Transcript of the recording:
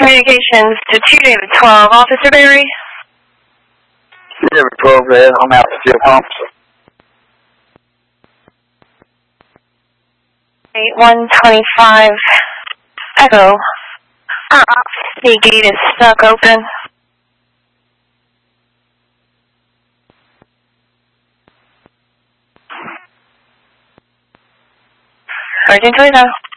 communications to 2 David 12, Officer Berry. 2 David 12, go ahead. I'm out with fuel pumps. 125 Echo. The gate is stuck open. Sergeant Toledo.